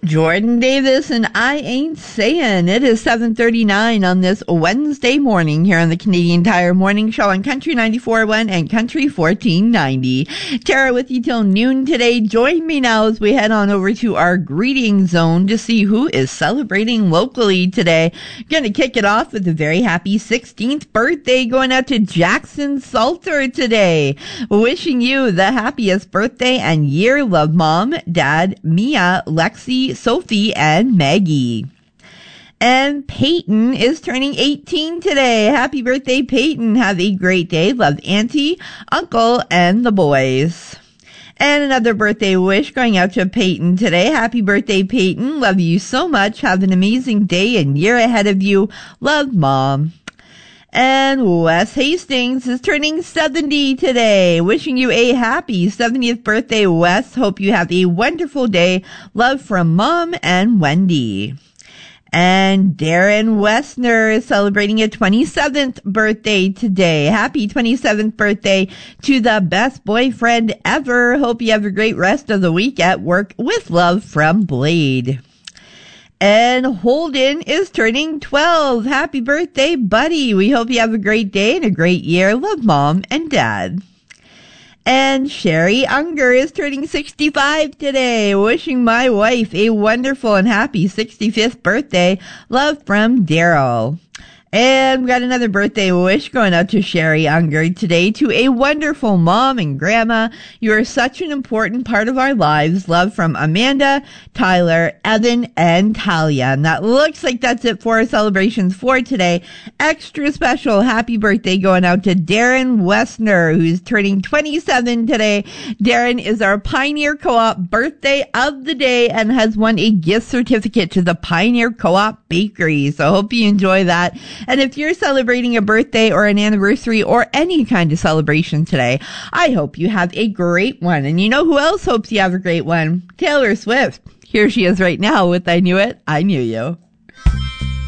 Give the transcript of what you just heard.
Jordan Davis, and I ain't saying. It is 7:39 on this Wednesday morning here on the Canadian Tire Morning Show on Country 94.1 and Country 1490. Tara with you till noon today. Join me now as we head on over to our greeting zone to see who is celebrating locally today. Going to kick it off with a very happy 16th birthday going out to Jackson Salter today. Wishing you the happiest birthday and year. Love, Mom, Dad, Mia, Lexi, Sophie, and Maggie. And Peyton is turning 18 today. Happy birthday, Peyton. Have a great day. Love, Auntie, Uncle, and the boys. And another birthday wish going out to Peyton today. Happy birthday, Peyton. Love you so much. Have an amazing day and year ahead of you. Love, Mom. And Wes Hastings is turning 70 today. Wishing you a happy 70th birthday, Wes. Hope you have a wonderful day. Love from Mom and Wendy. And Darren Westner is celebrating a 27th birthday today. Happy 27th birthday to the best boyfriend ever. Hope you have a great rest of the week at work. With love from Blade. And Holden is turning 12. Happy birthday, buddy. We hope you have a great day and a great year. Love, Mom and Dad. And Sherry Unger is turning 65 today. Wishing my wife a wonderful and happy 65th birthday. Love from Daryl. And we got another birthday wish going out to Sherry Unger today. To a wonderful mom and grandma. You are such an important part of our lives. Love from Amanda, Tyler, Evan, and Talia. And that looks like that's it for our celebrations for today. Extra special happy birthday going out to Darren Westner, who's turning 27 today. Darren is our Pioneer Co-op birthday of the day and has won a gift certificate to the Pioneer Co-op Bakery. So hope you enjoy that. And if you're celebrating a birthday or an anniversary or any kind of celebration today, I hope you have a great one. And you know who else hopes you have a great one? Taylor Swift. Here she is right now with I Knew It, I Knew You.